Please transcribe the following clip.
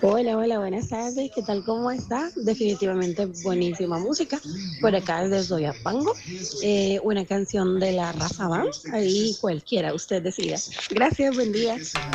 Hola, hola, buenas tardes. ¿Qué tal? ¿Cómo está? Definitivamente buenísima música. Por acá desde Soyapango, una canción de la Raza Band, ahí cualquiera, usted decida. Gracias, buen día.